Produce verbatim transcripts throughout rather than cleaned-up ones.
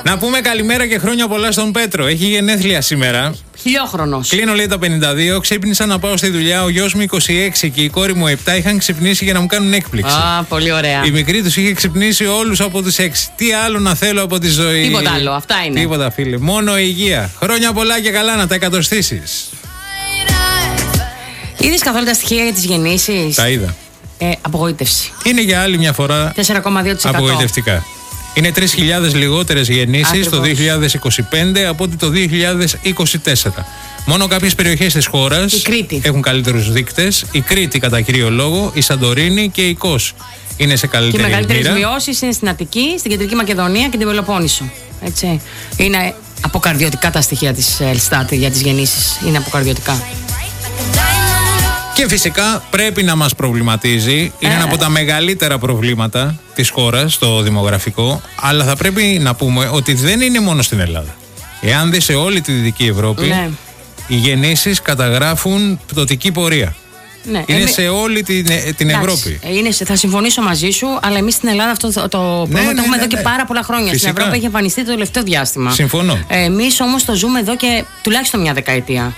Να πούμε καλημέρα και χρόνια πολλά στον Πέτρο. Έχει γενέθλια σήμερα. Χιλιόχρονος. Κλείνω, λέει, τα πενήντα δύο. Ξύπνησα να πάω στη δουλειά. Ο γιος μου είκοσι έξι και η κόρη μου επτά είχαν ξυπνήσει για να μου κάνουν έκπληξη. Α, πολύ ωραία. Η μικρή τους είχε ξυπνήσει όλους από τους έξι. Τι άλλο να θέλω από τη ζωή. Τίποτα άλλο, αυτά είναι. Τίποτα, φίλε. Μόνο υγεία. Χρόνια πολλά και καλά να τα εκατοστήσεις. Είδες καθόλου τα στοιχεία για τις γεννήσεις? Τα είδα. Ε, απογοήτευση. Είναι για άλλη μια φορά τέσσερα κόμμα δύο τοις εκατό. απογοητευτικά. Είναι τρεις χιλιάδες λιγότερες γεννήσεις Ακριβώς. το δύο χιλιάδες είκοσι πέντε από ότι το δύο χιλιάδες είκοσι τέσσερα. Μόνο κάποιες περιοχές της χώρας έχουν καλύτερους δείκτες. Η Κρήτη κατά κύριο λόγο, η Σαντορίνη και η Κos είναι σε καλύτερη Και οι μεγαλύτερες μοίρα. μειώσεις είναι στην Αττική, στην Κεντρική Μακεδονία και την Πελοπόννησο. Έτσι. Είναι αποκαρδιωτικά τα στοιχεία της Ελστάτ για τις γεννήσεις. Είναι αποκαρδιωτικά. Και φυσικά πρέπει να μας προβληματίζει. Είναι Ε. ένα από τα μεγαλύτερα προβλήματα της χώρας, το δημογραφικό. Αλλά θα πρέπει να πούμε ότι δεν είναι μόνο στην Ελλάδα. Εάν δει σε όλη τη Δυτική Ευρώπη, Ναι. οι γεννήσεις καταγράφουν πτωτική πορεία. Ναι. Είναι Εμεί- σε όλη την, την Εντάξει, Ευρώπη. Είναι, σε- θα συμφωνήσω μαζί σου, αλλά εμείς στην Ελλάδα αυτό το, το πρόβλημα ναι, το έχουμε ναι, εδώ και ναι. πάρα πολλά χρόνια. Φυσικά. Στην Ευρώπη έχει εμφανιστεί το τελευταίο διάστημα. Συμφωνώ. Εμείς όμως το ζούμε εδώ και τουλάχιστον μια δεκαετία.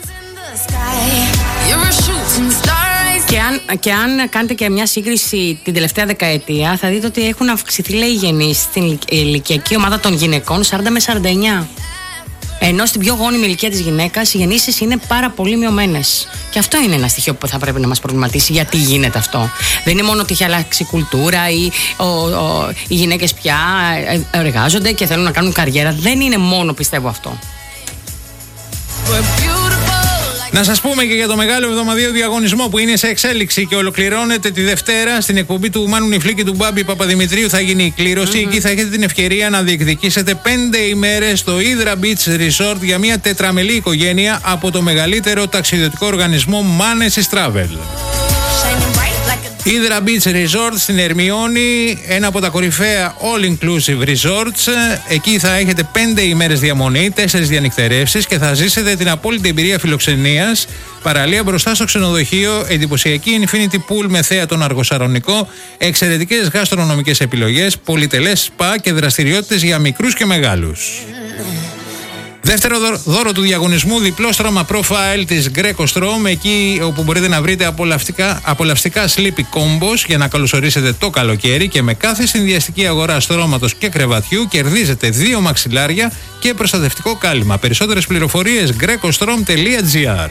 Και αν, και αν κάνετε και μια σύγκριση την τελευταία δεκαετία, θα δείτε ότι έχουν αυξηθεί, λέει, οι γεννήσεις στην ηλικιακή ομάδα των γυναικών σαράντα με σαράντα εννιά. Ενώ στην πιο γόνιμη ηλικία της γυναίκας οι γεννήσεις είναι πάρα πολύ μειωμένες. Και αυτό είναι ένα στοιχείο που θα πρέπει να μας προβληματίσει. Γιατί γίνεται αυτό? Δεν είναι μόνο ότι έχει αλλάξει η κουλτούρα ή ο, ο, οι γυναίκες πια εργάζονται και θέλουν να κάνουν καριέρα. Δεν είναι μόνο, πιστεύω, αυτό. Να σας πούμε και για το μεγάλο εβδομαδιαίο διαγωνισμό που είναι σε εξέλιξη και ολοκληρώνεται τη Δευτέρα στην εκπομπή του Μάνου Νιφλή και του Μπάμπη Παπαδημητρίου. Θα γίνει η κλήρωση. Mm-hmm. Εκεί θα έχετε την ευκαιρία να διεκδικήσετε πέντε ημέρες στο Hydra Beach Resort για μια τετραμελή οικογένεια από το μεγαλύτερο ταξιδιωτικό οργανισμό Manesis Travel. Hydra Beach Resort στην Ερμιόνη, ένα από τα κορυφαία all-inclusive resorts. Εκεί θα έχετε πέντε ημέρες διαμονή, τέσσερις διανυκτερεύσεις και θα ζήσετε την απόλυτη εμπειρία φιλοξενίας. Παραλία μπροστά στο ξενοδοχείο, εντυπωσιακή infinity pool με θέατον αργοσαρονικό, εξαιρετικές γαστρονομικές επιλογές, πολυτελές σπα και δραστηριότητες για μικρούς και μεγάλους. Δεύτερο δώρο του διαγωνισμού, διπλό στρώμα profile της Greco Strom, εκεί όπου μπορείτε να βρείτε απολαυστικά, απολαυστικά sleepy combos για να καλωσορίσετε το καλοκαίρι και με κάθε συνδυαστική αγορά στρώματος και κρεβατιού κερδίζετε δύο μαξιλάρια και προστατευτικό κάλυμα. Περισσότερες πληροφορίες grecostrom τελεία gr.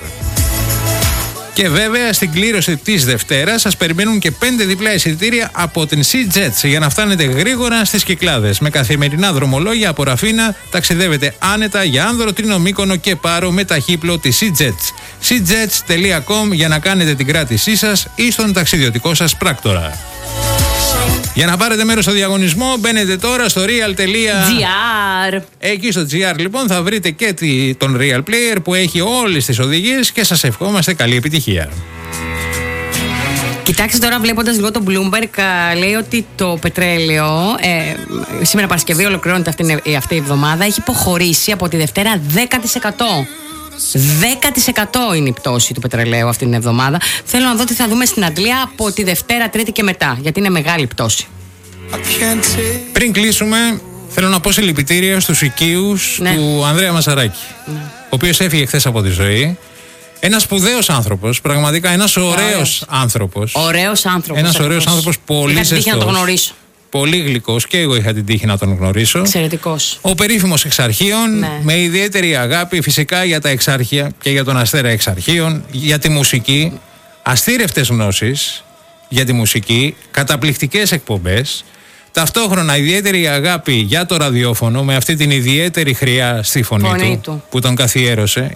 Και βέβαια στην κλήρωση της Δευτέρας σας περιμένουν και πέντε διπλά εισιτήρια από την SeaJets για να φτάνετε γρήγορα στις Κυκλάδες. Με καθημερινά δρομολόγια από Ραφίνα ταξιδεύετε άνετα για Άνδρο, Τρίνο, Μύκονο και Πάρο με ταχύπλο της SeaJets. SeaJets τελεία com για να κάνετε την κράτησή σας ή στον ταξιδιωτικό σας πράκτορα. Για να πάρετε μέρος στο διαγωνισμό μπαίνετε τώρα στο real.gr. Εκεί στο τζι αρ λοιπόν θα βρείτε και τη, τον Real Player που έχει όλες τις οδηγίες και σας ευχόμαστε καλή επιτυχία. Κοιτάξτε τώρα, βλέποντας λίγο το Bloomberg, λέει ότι το πετρέλαιο ε, σήμερα Παρασκευή ολοκληρώνεται αυτή, αυτή η εβδομάδα, έχει υποχωρήσει από τη Δευτέρα δέκα τοις εκατό. δέκα τοις εκατό είναι η πτώση του πετρελαίου αυτή την εβδομάδα. Θέλω να δω τι θα δούμε στην Αγγλία από τη Δευτέρα, Τρίτη και μετά, γιατί είναι μεγάλη πτώση. Πριν κλείσουμε, θέλω να πω συλληπιτήρια στους οικείους Ναι. του Ανδρέα Μασαράκη, ναι. ο οποίος έφυγε χθες από τη ζωή. Ένας σπουδαίος άνθρωπος, πραγματικά ένας ωραίος άνθρωπος. Ωραίος άνθρωπος. Ένας ωραίος άνθρωπος, πολύ ζεστός. Είχα την τύχη να τον γνωρίσω. Πολύ γλυκός, και εγώ είχα την τύχη να τον γνωρίσω. Εξαιρετικός. Ο περίφημος Εξαρχείων, Ναι. με ιδιαίτερη αγάπη φυσικά για τα Εξάρχεια και για τον Αστέρα Εξαρχείων, για τη μουσική, αστήρευτες γνώσεις για τη μουσική, καταπληκτικές εκπομπές, ταυτόχρονα ιδιαίτερη αγάπη για το ραδιόφωνο με αυτή την ιδιαίτερη χρειά στη φωνή, Φωνή του, του που τον καθιέρωσε.